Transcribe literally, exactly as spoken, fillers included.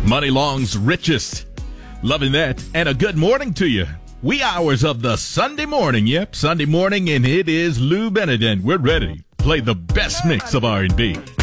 Money Long's richest. Loving that. And a good morning to you. Wee hours of the Sunday morning. Yep, Sunday morning, and it is Lou Benedict. We're ready to play the best mix of R and B.